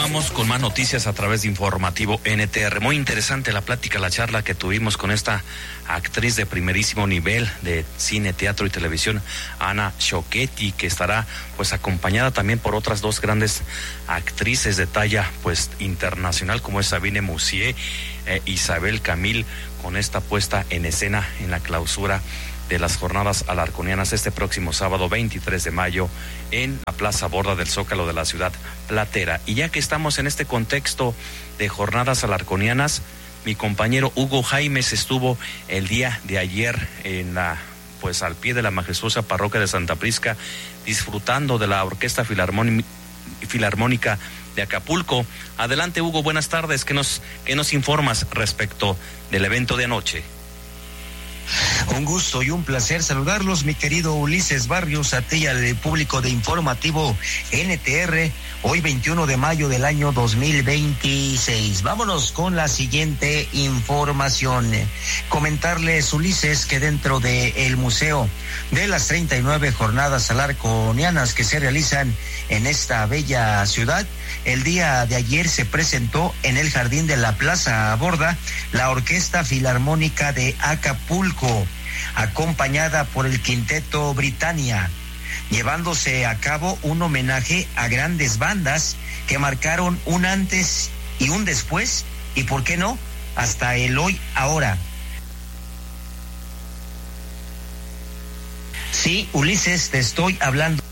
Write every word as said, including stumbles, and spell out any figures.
Continuamos con más noticias a través de Informativo N T R. Muy interesante la plática, la charla que tuvimos con esta actriz de primerísimo nivel de cine, teatro y televisión, Ana Choquetti, que estará pues acompañada también por otras dos grandes actrices de talla pues internacional, como es Sabine Musier e Isabel Camil, con esta puesta en escena en la clausura de las jornadas alarconianas este próximo sábado veintitrés de mayo en la Plaza Borda del Zócalo de la ciudad platera. Y ya que estamos en este contexto de jornadas alarconianas, mi compañero Hugo Jaimes estuvo el día de ayer en la pues al pie de la majestuosa parroquia de Santa Prisca, disfrutando de la Orquesta Filarmónica Filarmónica de Acapulco. Adelante, Hugo, buenas tardes. ¿Qué nos, qué nos informas respecto del evento de anoche? Un gusto y un placer saludarlos, mi querido Ulises Barrios, a ti y al público de Informativo N T R, hoy veintiuno de mayo del año dos mil veintiséis. Vámonos con la siguiente información. Comentarles, Ulises, que dentro del Museo de las treinta y nueve Jornadas Alarconianas que se realizan en esta bella ciudad, el día de ayer se presentó en el jardín de la Plaza Borda la Orquesta Filarmónica de Acapulco, acompañada por el Quinteto Britannia, llevándose a cabo un homenaje a grandes bandas que marcaron un antes y un después, y por qué no, hasta el hoy ahora. Sí, Ulises, te estoy hablando